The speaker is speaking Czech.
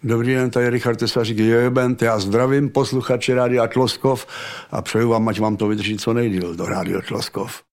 Dobrý den, tady Richard Tesařík, Jojebent. Já zdravím posluchače Rádia Tloskov a přeju vám, ať vám to vydrží co nejdýl do Rádia Tloskov.